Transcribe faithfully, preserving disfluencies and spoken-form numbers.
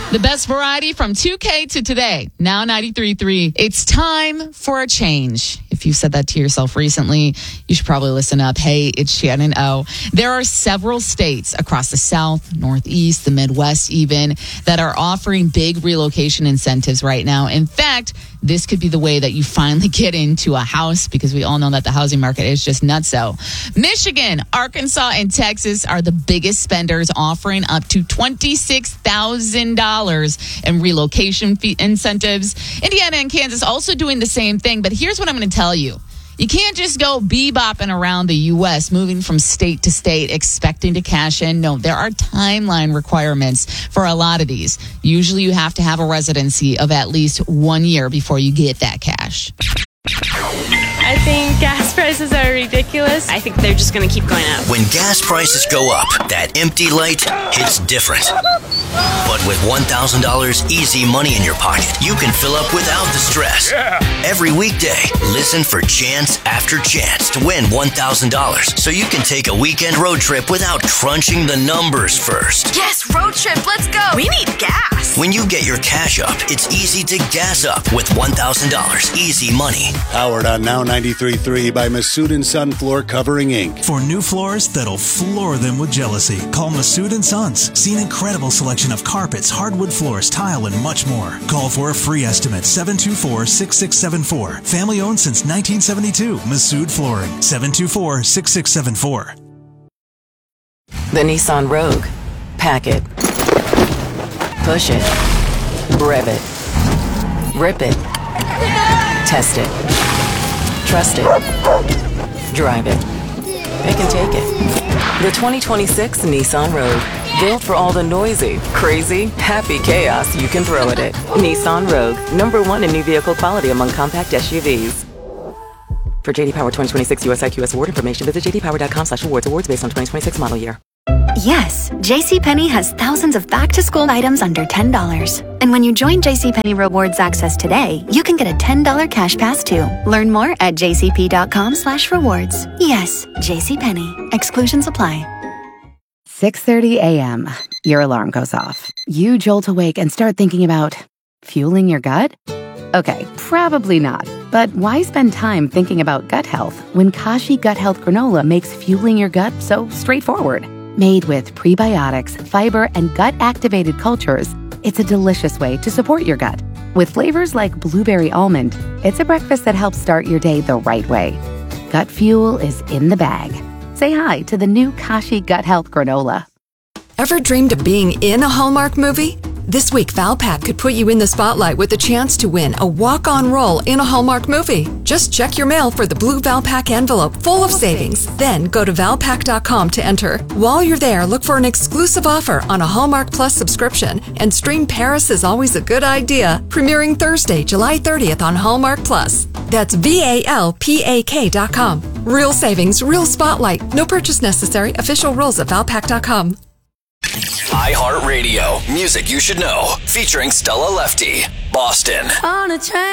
The best variety from two K to today. Now ninety-three point three. It's time for a change. If you said that to yourself recently, you should probably listen up. Hey, it's Shannon O. There are several states across the South, Northeast, the Midwest even, that are offering big relocation incentives right now. In fact, this could be the way that you finally get into a house, because we all know that the housing market is just nutso. Michigan, Arkansas, and Texas are the biggest spenders, offering up to twenty-six thousand dollars in relocation fee incentives. Indiana and Kansas also doing the same thing. But here's what I'm going to tell you. You can't just go bebopping around the U S, moving from state to state, expecting to cash in. No, there are timeline requirements for a lot of these. Usually you have to have a residency of at least one year before you get that cash. I think gas prices are ridiculous. I think they're just going to keep going up. When gas prices go up, that empty light hits different. But with one thousand dollars easy money in your pocket, you can fill up without the stress. Yeah. Every weekday, listen for chance after chance to win one thousand dollars, so you can take a weekend road trip without crunching the numbers first. Yes, road trip, let's go. We need gas. When you get your cash up, it's easy to gas up with one thousand dollars easy money. Powered on Now ninety-three point three by Masood and Son Floor Covering, Incorporated. For new floors that'll floor them with jealousy, call Masood and Sons. See an incredible selection of carpets, hardwood floors, tile, and much more. Call for a free estimate, seven two four, six six seven four. Family owned since nineteen seventy-two. Masood Flooring, seven two four, six six seven four. The Nissan Rogue. Pack it. Push it. Rev it. Rip it. Test it. Trust it. Drive it. Pick and take it. The twenty twenty-six Nissan Rogue. Built for all the noisy, crazy, happy chaos you can throw at it. Nissan Rogue. Number one in new vehicle quality among compact S U Vs. For J D Power twenty twenty-six U S I Q S award information, visit jdpower.com slash awards. Awards based on twenty twenty-six model year. Yes, JCPenney has thousands of back-to-school items under ten dollars. And when you join JCPenney Rewards Access today, you can get a ten dollars cash pass too. Learn more at jcp.com slash rewards. Yes, JCPenney. Exclusions apply. six thirty a.m. Your alarm goes off. You jolt awake and start thinking about fueling your gut? Okay, probably not. But why spend time thinking about gut health when Kashi Gut Health Granola makes fueling your gut so straightforward? Made with prebiotics, fiber, and gut-activated cultures, it's a delicious way to support your gut. With flavors like blueberry almond, it's a breakfast that helps start your day the right way. Gut fuel is in the bag. Say hi to the new Kashi Gut Health Granola. Ever dreamed of being in a Hallmark movie? This week, Valpak could put you in the spotlight with a chance to win a walk-on role in a Hallmark movie. Just check your mail for the blue Valpak envelope full of savings. Then go to valpak dot com to enter. While you're there, look for an exclusive offer on a Hallmark Plus subscription and stream Paris is Always a Good Idea, premiering Thursday, July thirtieth on Hallmark Plus. That's V A L P A K dot com. Real savings, real spotlight. No purchase necessary. Official rules at valpak dot com. iHeartRadio. Music you should know. Featuring Stella Lefty. Boston. On a train.